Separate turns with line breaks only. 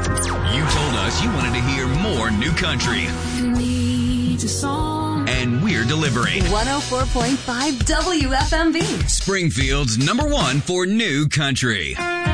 You told us you wanted to hear more new country. And we're delivering.
104.5 WFMV.
Springfield's #1 for new country.